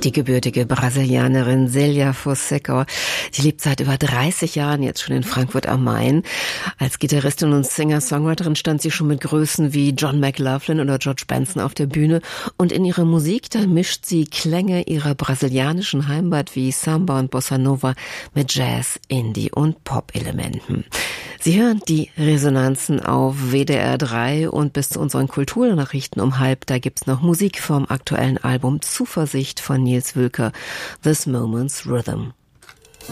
Die gebürtige Brasilianerin Célia Fonseca, die lebt seit über 30 Jahren jetzt schon in Frankfurt am Main. Als Gitarristin und Singer-Songwriterin stand sie schon mit Größen wie John McLaughlin oder George Benson auf der Bühne. Und in ihrer Musik, da mischt sie Klänge ihrer brasilianischen Heimat wie Samba und Bossa Nova mit Jazz, Indie und Pop-Elementen. Sie hören die Resonanzen auf WDR 3 und bis zu unseren Kulturnachrichten um 12:30, da gibt's noch Musik vom aktuellen Album Zuversicht von Nils Wülker, This Moment's Rhythm.